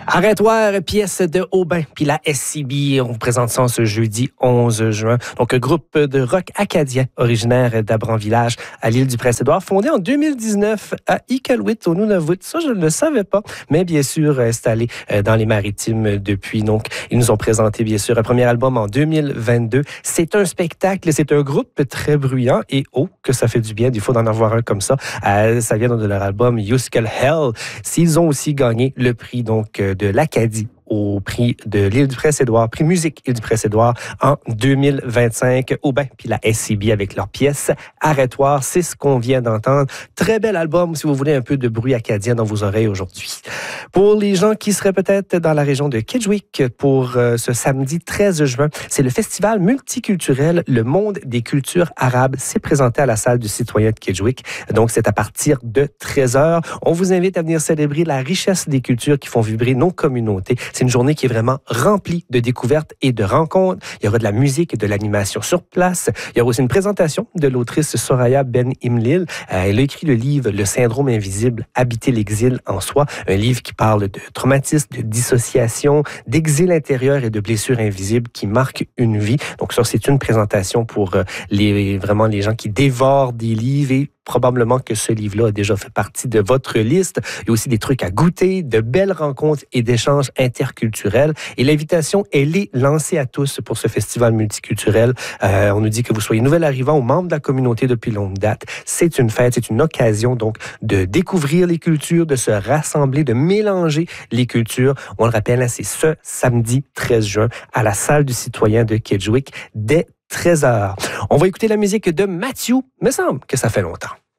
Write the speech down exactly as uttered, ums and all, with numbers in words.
Arrêtoir, pièce de Aubin, puis la S C B, on vous présente ça ce jeudi onze juin. Donc, un groupe de rock acadien originaire d'Abran-Village à l'île du Prince-Édouard, fondé en deux mille dix-neuf à Iqaluit, au Nunavut. Ça, je ne le savais pas, mais bien sûr installé dans les Maritimes depuis. Donc, ils nous ont présenté, bien sûr, un premier album en deux mille vingt-deux. C'est un spectacle, c'est un groupe très bruyant et oh, que ça fait du bien, il faut d'en avoir un comme ça. Euh, ça vient de leur album Yuskal Hell. S'ils ont aussi gagné le prix donc de l'Acadie au prix de l'île du Prince-Édouard, prix musique île du Prince-Édouard en deux mille vingt-cinq. Aubin puis la S C B avec leur pièce Arrêtoir, c'est ce qu'on vient d'entendre. Très bel album si vous voulez un peu de bruit acadien dans vos oreilles aujourd'hui. Pour les gens qui seraient peut-être dans la région de Kedgewick pour euh, ce samedi treize juin, c'est le festival multiculturel Le Monde des cultures arabes. C'est présenté à la salle du citoyen de Kedgewick. Donc c'est à partir de treize heures. On vous invite à venir célébrer la richesse des cultures qui font vibrer nos communautés. C'est une journée qui est vraiment remplie de découvertes et de rencontres. Il y aura de la musique et de l'animation sur place. Il y aura aussi une présentation de l'autrice Soraya Ben Imlil. Euh, elle a écrit le livre Le syndrome invisible, habiter l'exil en soi, un livre qui parle de traumatisme, de dissociation, d'exil intérieur et de blessures invisibles qui marquent une vie. Donc ça, c'est une présentation pour euh, les, vraiment les gens qui dévorent des livres et probablement que ce livre-là a déjà fait partie de votre liste. Il y a aussi des trucs à goûter, de belles rencontres et d'échanges interculturels. Et l'invitation, elle est lancée à tous pour ce festival multiculturel. Euh, on nous dit que vous soyez nouvel arrivant ou membre de la communauté depuis longue date. C'est une fête, c'est une occasion donc de découvrir les cultures, de se rassembler, de mélanger les cultures. On le rappelle, c'est ce samedi treize juin à la salle du citoyen de Kedgewick dès treize heures. On va écouter la musique de Mathieu. Me semble que ça fait longtemps.